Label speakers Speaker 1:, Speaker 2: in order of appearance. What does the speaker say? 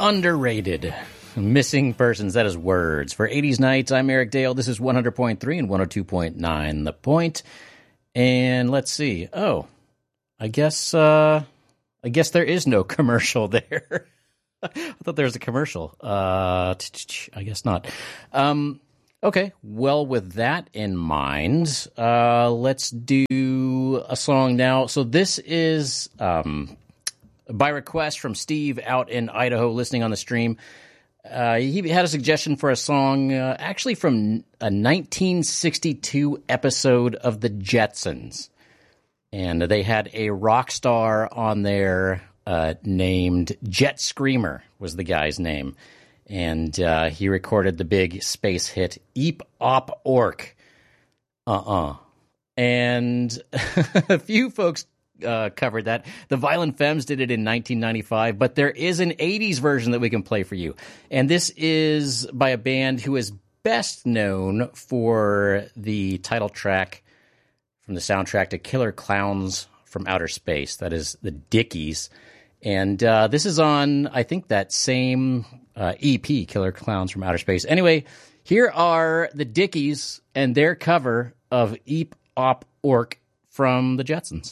Speaker 1: Underrated. Missing persons, that is words. For 80s Nights, I'm Eric Dale. This is 100.3 and 102.9 The Point. And let's see. Oh, I guess there is no commercial there. I thought there was a commercial. I guess not. Okay, well, with that in mind, let's do a song now. So this is by request from Steve out in Idaho listening on the stream. He had a suggestion for a song actually from a 1962 episode of The Jetsons. And they had a rock star on there named Jet Screamer was the guy's name. And he recorded the big space hit Eep Op Ork. And a few folks covered that. The Violent Femmes did it in 1995, but there is an 80s version that we can play for you. And this is by a band who is best known for the title track from the soundtrack to Killer Clowns from Outer Space. That is the Dickies. And this is on, I think, that same EP, Killer Clowns from Outer Space. Anyway, here are the Dickies and their cover of Eep Op Ork from the Jetsons.